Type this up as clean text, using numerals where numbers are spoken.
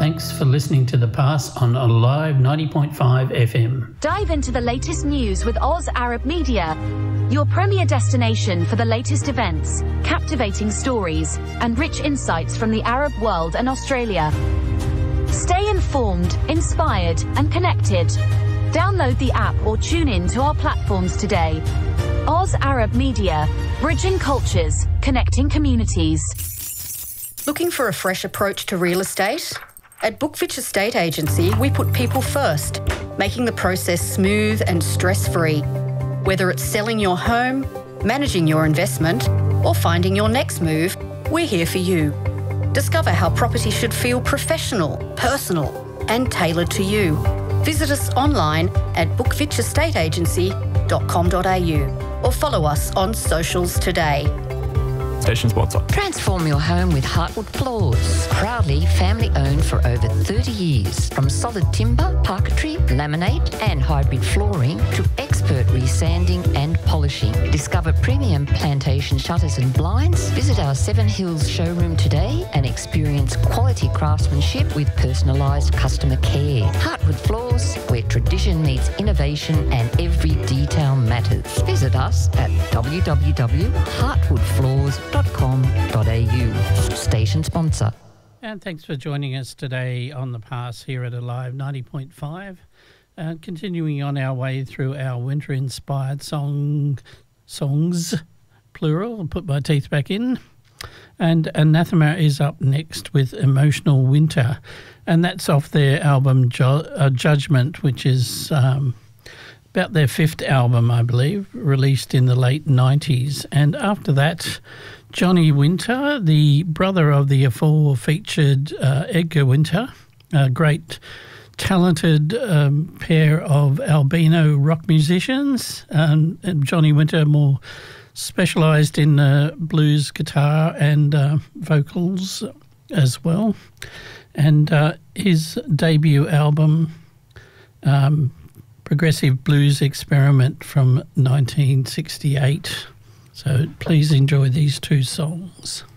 thanks for listening to The Pass on Alive 90.5 FM. Dive into the latest news with Oz Arab Media, your premier destination for the latest events, captivating stories, and rich insights from the Arab world and Australia. Stay informed, inspired, and connected. Download the app or tune in to our platforms today. Oz Arab Media, bridging cultures, connecting communities. Looking for a fresh approach to real estate? At Bookfitch Estate Agency, we put people first, making the process smooth and stress-free. Whether it's selling your home, managing your investment, or finding your next move, we're here for you. Discover how property should feel professional, personal, and tailored to you. Visit us online at bookfitchestateagency.com.au or follow us on socials today. Station sponsor. Transform your home with Heartwood Floors. Proudly family owned for over 30 years. From solid timber, parquetry, laminate and hybrid flooring to expert resanding and polishing. Discover premium plantation shutters and blinds. Visit our Seven Hills showroom today and experience quality craftsmanship with personalised customer care. Heartwood Floors, where tradition meets innovation and every detail matters. Visit us at www.heartwoodfloors.com.au. Station sponsor. And thanks for joining us today on The Pass here at Alive 90.5. Continuing on our way through our winter-inspired songs, plural, I'll put my teeth back in. And Anathema is up next with Emotional Winter. And that's off their album Judgment, which is about their fifth album, I believe, released in the late 90s. And after that, Johnny Winter, the brother of the aforementioned Edgar Winter, a great talented pair of albino rock musicians. And Johnny Winter more specialised in blues guitar and vocals as well. And his debut album, Progressive Blues Experiment from 1968. So please enjoy these two songs.